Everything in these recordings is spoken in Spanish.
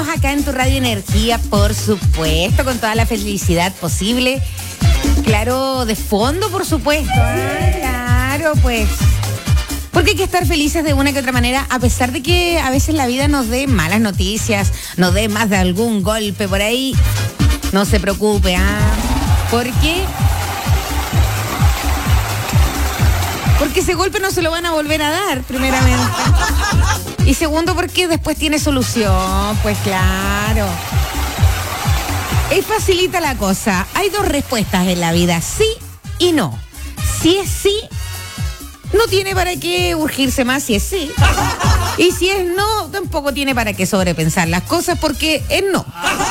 Estamos acá en tu Radio Energía, por supuesto, con toda la felicidad posible. Claro, de fondo, por supuesto. Claro, pues. Porque hay que estar felices de una que otra manera, a pesar de que a veces la vida nos dé malas noticias, nos dé más de algún golpe por ahí. No se preocupe, porque ese golpe no se lo van a volver a dar, primeramente. Y segundo, porque después tiene solución, pues claro. Es facilita la cosa. Hay dos respuestas en la vida, sí y no. Si es sí, no tiene para qué urgirse más si es sí. Y si es no, tampoco tiene para qué sobrepensar las cosas porque es no.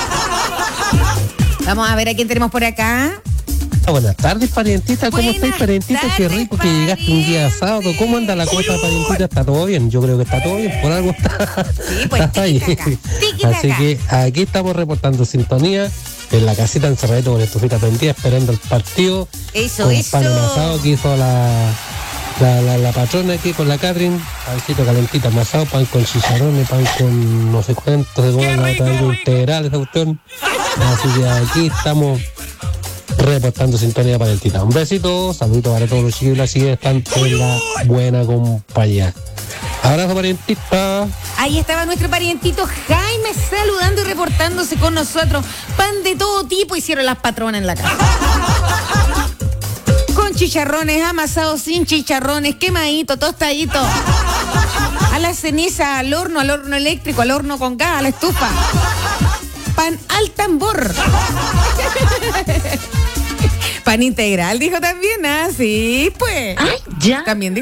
Vamos a ver a quién tenemos por acá. Buenas tardes, parientita. ¿Cómo estáis, parientita? Qué rico que llegaste un día sábado. ¿Cómo anda la cosa, parientita? ¿Está todo bien? Yo creo que está todo bien. Por algo está. Sí, pues ahí. Así que aquí estamos reportando sintonía en la casita encerradito con estufita prendida, esperando el partido. Eso, con eso. Pan amasado que hizo la patrona aquí con la Catherine. Pancito calentito amasado, pan con chicharrones, pan con no sé cuántos de goma, algo integral esa cuestión. Así que aquí estamos reportando sintonía parientita. Un besito, saludito para todos los chiquillos, así que están en la buena compañía. Abrazo, parientita. Ahí estaba nuestro parientito Jaime saludando y reportándose con nosotros. Pan de todo tipo hicieron las patronas en la casa. Con chicharrones, amasados sin chicharrones, quemadito, tostadito. A la ceniza, al horno eléctrico, al horno con gas, a la estufa. Pan al tambor. Pan integral, dijo también, sí, pues. Ay, ya. También dijo.